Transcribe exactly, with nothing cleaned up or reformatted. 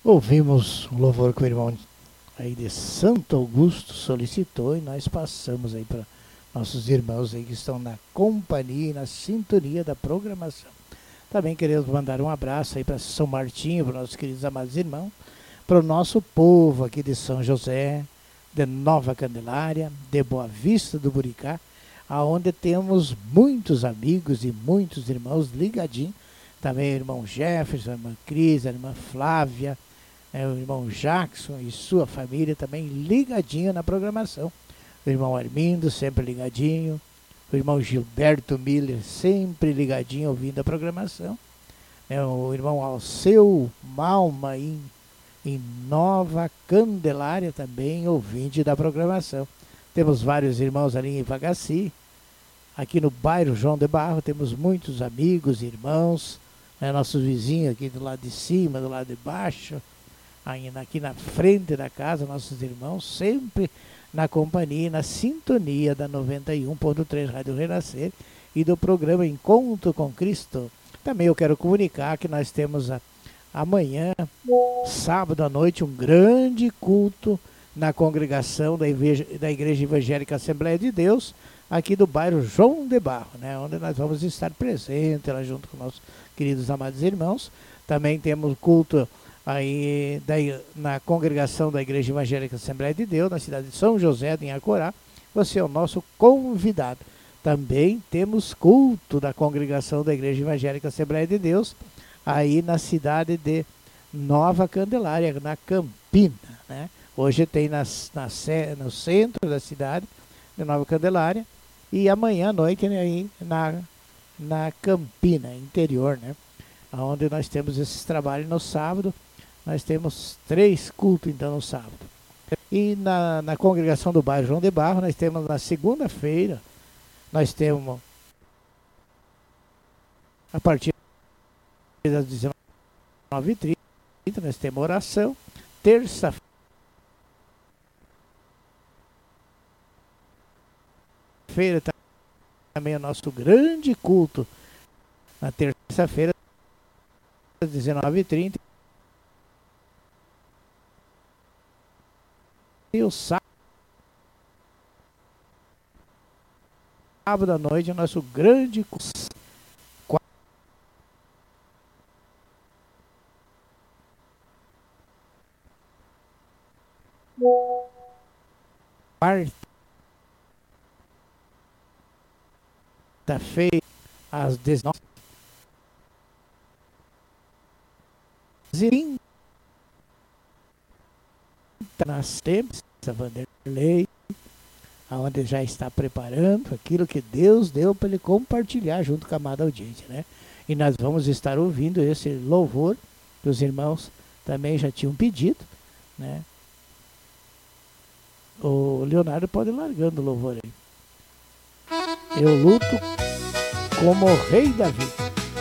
Ouvimos um louvor que o irmão aí de Santo Augusto solicitou e nós passamos aí para nossos irmãos aí que estão na companhia e na sintonia da programação. Também queremos mandar um abraço aí para São Martinho, para nossos queridos amados irmãos, para o nosso povo aqui de São José, de Nova Candelária, de Boa Vista do Buricá, aonde temos muitos amigos e muitos irmãos ligadinhos. Também o irmão Jefferson, a irmã Cris, a irmã Flávia, é, o irmão Jackson e sua família também ligadinho na programação. O irmão Armindo sempre ligadinho. O irmão Gilberto Miller sempre ligadinho ouvindo a programação. É, o irmão Alceu Malma em, em Nova Candelária também ouvinte da programação. Temos vários irmãos ali em Vagaci. Aqui no bairro João de Barro temos muitos amigos, irmãos, né, nossos vizinhos aqui do lado de cima, do lado de baixo, aí, aqui na frente da casa, nossos irmãos, sempre na companhia, na sintonia da noventa e um ponto três Rádio Renascer e do programa Encontro com Cristo. Também eu quero comunicar que nós temos a, amanhã, sábado à noite, um grande culto na congregação da Igreja, da Igreja Evangélica Assembleia de Deus, aqui do bairro João de Barro, né, onde nós vamos estar presentes lá junto com nossos queridos amados irmãos. Também temos culto aí da, na congregação da Igreja Evangélica Assembleia de Deus, na cidade de São José de Inhacorá. Você é o nosso convidado. Também temos culto da congregação da Igreja Evangélica Assembleia de Deus, aí na cidade de Nova Candelária, na Campina, né? Hoje tem nas, na, no centro da cidade de Nova Candelária e amanhã à noite, né, aí na, na Campina, interior, né? Onde nós temos esses trabalhos no sábado. Nós temos três cultos então no sábado. E na, na congregação do bairro João de Barro, nós temos na segunda-feira, nós temos a partir das dezenove e trinta, nós temos oração. Terça-feira também é o nosso grande culto, na terça-feira, às dezenove e trinta. E o sábado à noite é o nosso grande culto. Quarta-feira, às dezenove e trinta, nas tempos, a Vanderlei, onde já está preparando aquilo que Deus deu para ele compartilhar junto com a amada audiência, né? E nós vamos estar ouvindo esse louvor que os irmãos também já tinham pedido, né? O Leonardo pode ir largando o louvor aí. Eu luto como o rei da vida.